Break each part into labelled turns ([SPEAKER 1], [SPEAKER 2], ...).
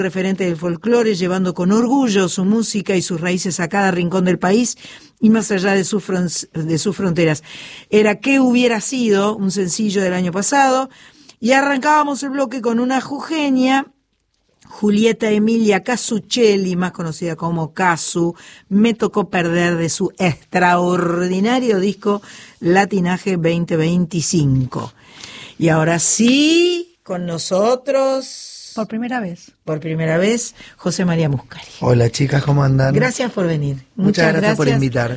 [SPEAKER 1] referente del folclore, llevando con orgullo su música y sus raíces a cada rincón del país y más allá de sus fronteras. Era ¿Qué hubiera sido?, un sencillo del año pasado, y arrancábamos el bloque con una jujeña, Julieta Emilia Casuccelli, más conocida como Casu, Me tocó perder, de su extraordinario disco Latinaje 2025. Y ahora sí, con nosotros...
[SPEAKER 2] Por primera vez,
[SPEAKER 1] José María Muscari.
[SPEAKER 3] Hola chicas, ¿cómo andan?
[SPEAKER 1] Gracias por venir.
[SPEAKER 3] Muchas gracias por invitar.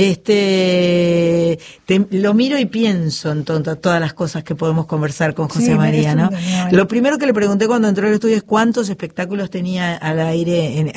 [SPEAKER 1] Lo miro y pienso en todas las cosas que podemos conversar con José
[SPEAKER 2] Sí,
[SPEAKER 1] María, ¿no?
[SPEAKER 2] Lo
[SPEAKER 1] primero que le pregunté cuando entró al estudio es cuántos espectáculos tenía en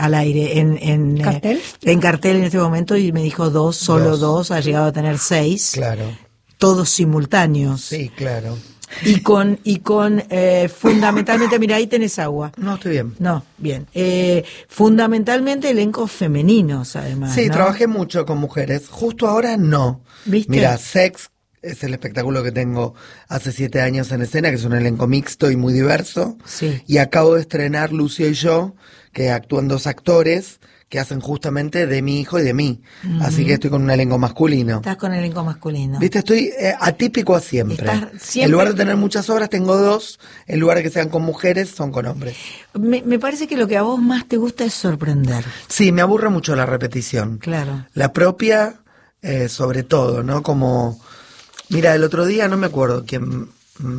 [SPEAKER 2] ¿Cartel?
[SPEAKER 1] En cartel en este momento, y me dijo solo dos, ha llegado a tener 6.
[SPEAKER 3] Claro.
[SPEAKER 1] Todos simultáneos.
[SPEAKER 3] Sí, claro.
[SPEAKER 1] Y con fundamentalmente, mira, ahí tenés agua.
[SPEAKER 3] No, estoy bien.
[SPEAKER 1] No, bien. Fundamentalmente elencos femeninos, además.
[SPEAKER 3] Sí,
[SPEAKER 1] ¿no?
[SPEAKER 3] trabajé mucho con mujeres. Justo ahora no.
[SPEAKER 1] ¿Viste?
[SPEAKER 3] Mira, Sex es el espectáculo que tengo hace 7 años en escena, que es un elenco mixto y muy diverso.
[SPEAKER 1] Sí.
[SPEAKER 3] Y acabo de estrenar Lucio y yo, que actúan 2 actores que hacen justamente de mi hijo y de mí. Uh-huh. Así que estoy con un elenco masculino.
[SPEAKER 1] Estás con elenco masculino.
[SPEAKER 3] Viste, estoy atípico a siempre.
[SPEAKER 1] Siempre.
[SPEAKER 3] En lugar de tener muchas obras, tengo 2. En lugar de que sean con mujeres, son con hombres.
[SPEAKER 1] Me parece que lo que a vos más te gusta es sorprender.
[SPEAKER 3] Sí, me aburre mucho la repetición.
[SPEAKER 1] Claro.
[SPEAKER 3] La propia, sobre todo, ¿no? Como, mira, el otro día, no me acuerdo quién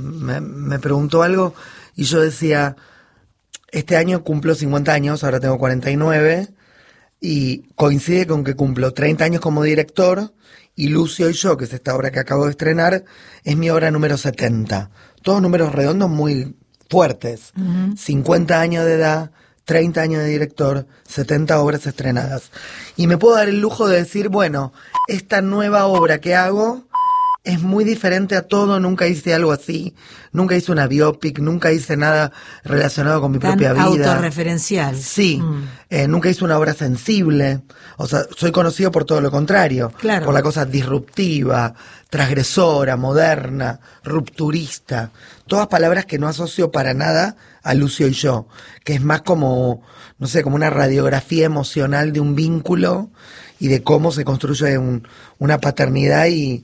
[SPEAKER 3] me preguntó algo, y yo decía, este año cumplo 50 años, ahora tengo 49, y coincide con que cumplo 30 años como director, y Lucio y yo, que es esta obra que acabo de estrenar, es mi obra número 70. Todos números redondos muy fuertes. Uh-huh. 50 años de edad, 30 años de director, 70 obras estrenadas. Y me puedo dar el lujo de decir, bueno, esta nueva obra que hago es muy diferente a todo, nunca hice algo así, nunca hice una biopic, nunca hice nada relacionado con mi propia vida.
[SPEAKER 1] Autorreferencial.
[SPEAKER 3] Sí, nunca hice una obra sensible, o sea, soy conocido por todo lo contrario,
[SPEAKER 1] claro,
[SPEAKER 3] por la cosa disruptiva, transgresora, moderna, rupturista, todas palabras que no asocio para nada a Lucio y yo, que es más como, no sé, como una radiografía emocional de un vínculo y de cómo se construye una paternidad y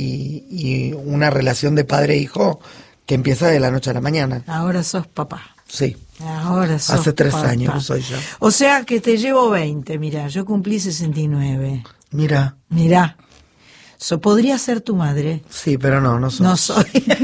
[SPEAKER 3] una relación de padre-hijo que empieza de la noche a la mañana.
[SPEAKER 1] Ahora sos papá.
[SPEAKER 3] Sí.
[SPEAKER 1] Ahora sos
[SPEAKER 3] Hace 3
[SPEAKER 1] papá.
[SPEAKER 3] años soy yo.
[SPEAKER 1] O sea que te llevo 20, mira, yo cumplí 69.
[SPEAKER 3] Mira.
[SPEAKER 1] ¿Podría ser tu madre?
[SPEAKER 3] Sí, pero no soy.
[SPEAKER 1] No soy.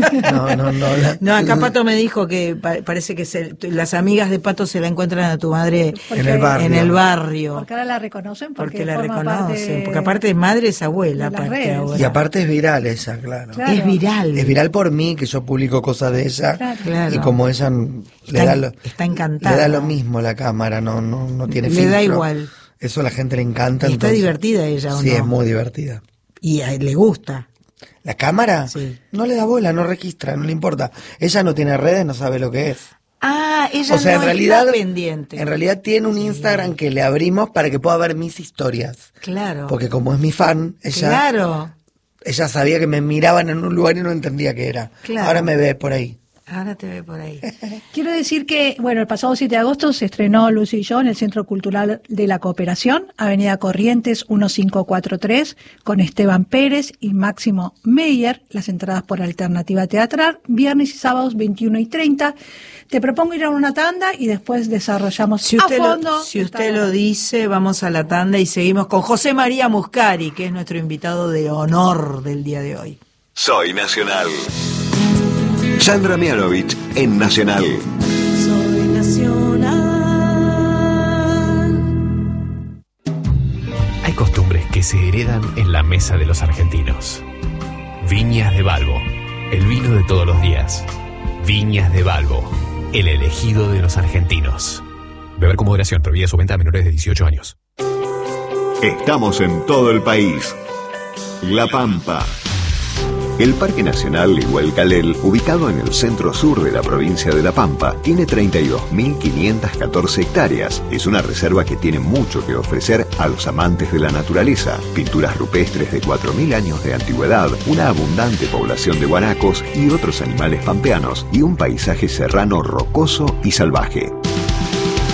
[SPEAKER 1] No, acá Pato me dijo que parece que las amigas de Pato se la encuentran a tu madre en el barrio.
[SPEAKER 2] Porque ahora la reconocen.
[SPEAKER 1] Porque la reconocen. Porque aparte es madre, es abuela.
[SPEAKER 3] Y aparte es viral ella, claro.
[SPEAKER 1] Es viral.
[SPEAKER 3] Es viral por mí, que yo publico cosas de ella.
[SPEAKER 1] Claro.
[SPEAKER 3] Y como ella
[SPEAKER 1] está encantada.
[SPEAKER 3] Le da lo mismo la cámara, no tiene filtro.
[SPEAKER 1] Le da igual.
[SPEAKER 3] Eso a la gente le encanta.
[SPEAKER 1] Y está divertida ella, ¿o no?
[SPEAKER 3] Sí, es muy divertida.
[SPEAKER 1] Y le gusta.
[SPEAKER 3] ¿La cámara?
[SPEAKER 1] Sí.
[SPEAKER 3] No le da bola, no registra, no le importa. Ella no tiene redes, no sabe lo que es.
[SPEAKER 1] Ah, ella
[SPEAKER 3] o sea,
[SPEAKER 1] no
[SPEAKER 3] en realidad,
[SPEAKER 1] está pendiente.
[SPEAKER 3] En realidad tiene un Instagram que le abrimos para que pueda ver mis historias.
[SPEAKER 1] Claro.
[SPEAKER 3] Porque como es mi fan, ella sabía que me miraban en un lugar y no entendía qué era.
[SPEAKER 1] Claro.
[SPEAKER 3] Ahora me ve por ahí.
[SPEAKER 1] Ahora te ve por ahí.
[SPEAKER 2] Quiero decir que, bueno, el pasado 7 de agosto se estrenó Lucio y yo en el Centro Cultural de la Cooperación, Avenida Corrientes 1543, con Esteban Pérez y Máximo Meyer, las entradas por alternativa teatral, viernes y sábados 21 y 30. Te propongo ir a una tanda y después desarrollamos a fondo.
[SPEAKER 1] Si usted lo dice, vamos a la tanda y seguimos con José María Muscari, que es nuestro invitado de honor del día de hoy.
[SPEAKER 4] Soy Nacional. Sandra Mianovich en Nacional.
[SPEAKER 5] Soy Nacional.
[SPEAKER 6] Hay costumbres que se heredan en la mesa de los argentinos. Viñas de Balbo, el vino de todos los días. Viñas de Balbo, el elegido de los argentinos. Beber con moderación, prohibida su venta a menores de 18 años.
[SPEAKER 4] Estamos en todo el país. La Pampa. El Parque Nacional Igualcalel, ubicado en el centro sur de la provincia de La Pampa, tiene 32.514 hectáreas. Es una reserva que tiene mucho que ofrecer a los amantes de la naturaleza. Pinturas rupestres de 4.000 años de antigüedad, una abundante población de guanacos y otros animales pampeanos, y un paisaje serrano rocoso y salvaje.